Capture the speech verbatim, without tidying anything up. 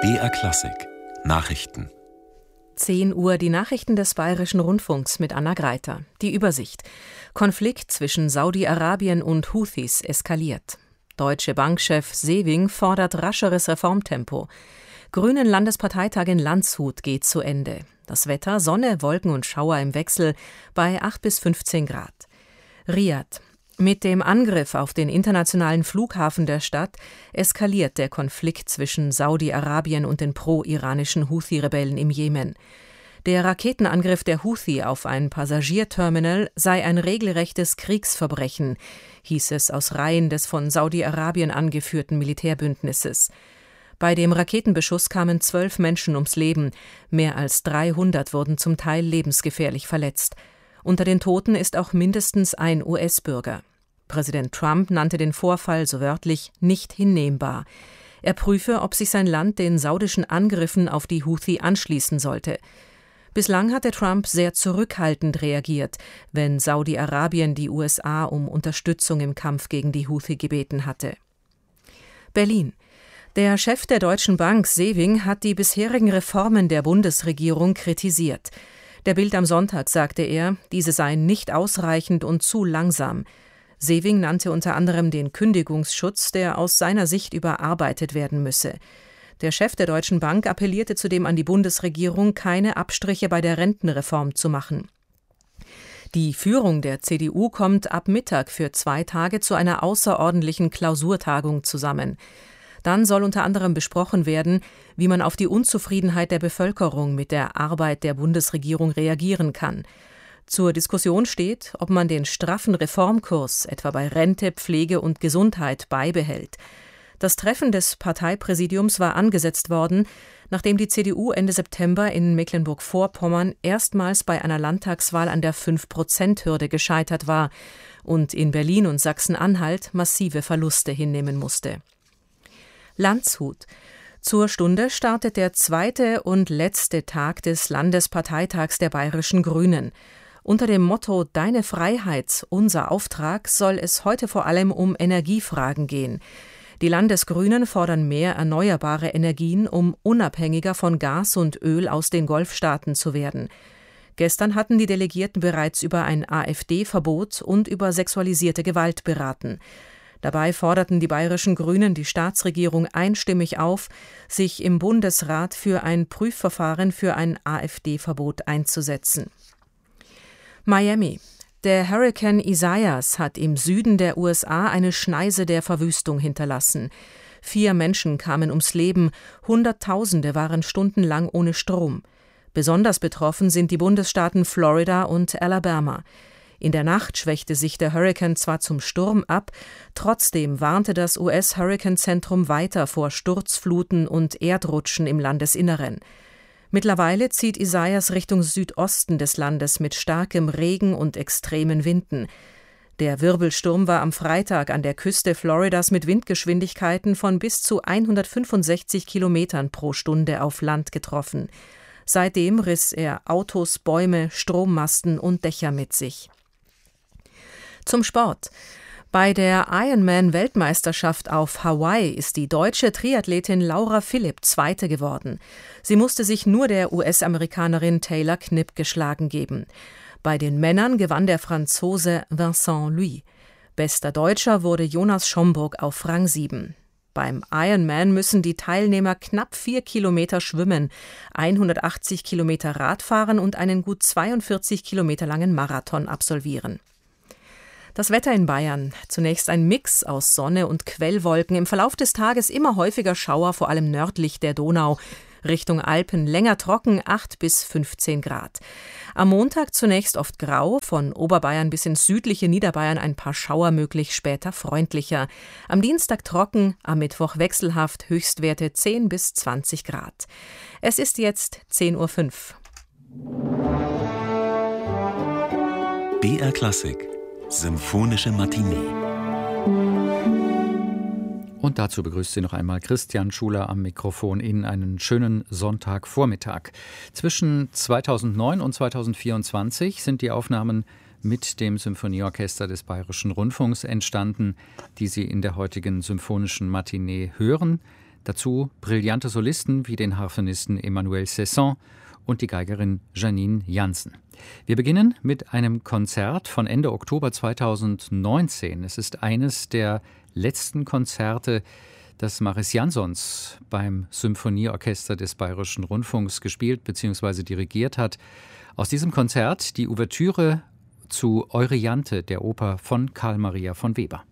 B R Klassik Nachrichten. zehn Uhr die Nachrichten des Bayerischen Rundfunks mit Anna Greiter. Die Übersicht. Konflikt zwischen Saudi-Arabien und Houthis eskaliert. Deutsche Bankchef Sewing fordert rascheres Reformtempo. Grünen Landesparteitag in Landshut geht zu Ende. Das Wetter: Sonne, Wolken und Schauer im Wechsel bei acht bis fünfzehn Grad. Riad. Mit dem Angriff auf den internationalen Flughafen der Stadt eskaliert der Konflikt zwischen Saudi-Arabien und den pro-iranischen Houthi-Rebellen im Jemen. Der Raketenangriff der Houthi auf ein Passagierterminal sei ein regelrechtes Kriegsverbrechen, hieß es aus Reihen des von Saudi-Arabien angeführten Militärbündnisses. Bei dem Raketenbeschuss kamen zwölf Menschen ums Leben, mehr als dreihundert wurden zum Teil lebensgefährlich verletzt. Unter den Toten ist auch mindestens ein U S-Bürger. Präsident Trump nannte den Vorfall so wörtlich nicht hinnehmbar. Er prüfe, ob sich sein Land den saudischen Angriffen auf die Houthi anschließen sollte. Bislang hatte Trump sehr zurückhaltend reagiert, wenn Saudi-Arabien die U S A um Unterstützung im Kampf gegen die Houthi gebeten hatte. Berlin. Der Chef der Deutschen Bank, Sewing, hat die bisherigen Reformen der Bundesregierung kritisiert. Der Bild am Sonntag sagte er, diese seien nicht ausreichend und zu langsam. Sewing nannte unter anderem den Kündigungsschutz, der aus seiner Sicht überarbeitet werden müsse. Der Chef der Deutschen Bank appellierte zudem an die Bundesregierung, keine Abstriche bei der Rentenreform zu machen. Die Führung der C D U kommt ab Mittag für zwei Tage zu einer außerordentlichen Klausurtagung zusammen. Dann soll unter anderem besprochen werden, wie man auf die Unzufriedenheit der Bevölkerung mit der Arbeit der Bundesregierung reagieren kann. Zur Diskussion steht, ob man den straffen Reformkurs etwa bei Rente, Pflege und Gesundheit beibehält. Das Treffen des Parteipräsidiums war angesetzt worden, nachdem die C D U Ende September in Mecklenburg-Vorpommern erstmals bei einer Landtagswahl an der fünf Prozent Hürde gescheitert war und in Berlin und Sachsen-Anhalt massive Verluste hinnehmen musste. Landshut. Zur Stunde startet der zweite und letzte Tag des Landesparteitags der Bayerischen Grünen. Unter dem Motto »Deine Freiheit, unser Auftrag« soll es heute vor allem um Energiefragen gehen. Die Landesgrünen fordern mehr erneuerbare Energien, um unabhängiger von Gas und Öl aus den Golfstaaten zu werden. Gestern hatten die Delegierten bereits über ein AfD-Verbot und über sexualisierte Gewalt beraten. Dabei forderten die bayerischen Grünen die Staatsregierung einstimmig auf, sich im Bundesrat für ein Prüfverfahren für ein AfD-Verbot einzusetzen. Miami. Der Hurrikan Isaias hat im Süden der U S A eine Schneise der Verwüstung hinterlassen. Vier Menschen kamen ums Leben, Hunderttausende waren stundenlang ohne Strom. Besonders betroffen sind die Bundesstaaten Florida und Alabama. In der Nacht schwächte sich der Hurrikan zwar zum Sturm ab, trotzdem warnte das U S-Hurrikanzentrum weiter vor Sturzfluten und Erdrutschen im Landesinneren. Mittlerweile zieht Isaias Richtung Südosten des Landes mit starkem Regen und extremen Winden. Der Wirbelsturm war am Freitag an der Küste Floridas mit Windgeschwindigkeiten von bis zu hundertfünfundsechzig Kilometern pro Stunde auf Land getroffen. Seitdem riss er Autos, Bäume, Strommasten und Dächer mit sich. Zum Sport. Bei der Ironman-Weltmeisterschaft auf Hawaii ist die deutsche Triathletin Laura Philipp Zweite geworden. Sie musste sich nur der U S-Amerikanerin Taylor Knipp geschlagen geben. Bei den Männern gewann der Franzose Vincent Luis. Bester Deutscher wurde Jonas Schomburg auf Rang sieben. Beim Ironman müssen die Teilnehmer knapp vier Kilometer schwimmen, hundertachtzig Kilometer Radfahren und einen gut zweiundvierzig Kilometer langen Marathon absolvieren. Das Wetter in Bayern. Zunächst ein Mix aus Sonne und Quellwolken. Im Verlauf des Tages immer häufiger Schauer, vor allem nördlich der Donau. Richtung Alpen länger trocken, acht bis fünfzehn Grad. Am Montag zunächst oft grau, von Oberbayern bis ins südliche Niederbayern ein paar Schauer möglich, später freundlicher. Am Dienstag trocken, am Mittwoch wechselhaft, Höchstwerte zehn bis zwanzig Grad. Es ist jetzt zehn Uhr fünf. B R Klassik Symphonische Matinee. Und dazu begrüßt Sie noch einmal Christian Schuler am Mikrofon. Ihnen einen schönen Sonntagvormittag. Zwischen zweitausendneun und zweitausendvierundzwanzig sind die Aufnahmen mit dem Symphonieorchester des Bayerischen Rundfunks entstanden, die Sie in der heutigen Symphonischen Matinee hören. Dazu brillante Solisten wie den Harfenisten Emmanuel Cesson und die Geigerin Janine Jansen. Wir beginnen mit einem Konzert von Ende Oktober zweitausendneunzehn. Es ist eines der letzten Konzerte, das Mariss Jansons beim Symphonieorchester des Bayerischen Rundfunks gespielt bzw. dirigiert hat. Aus diesem Konzert die Ouvertüre zu Euryanthe, der Oper von Carl Maria von Weber.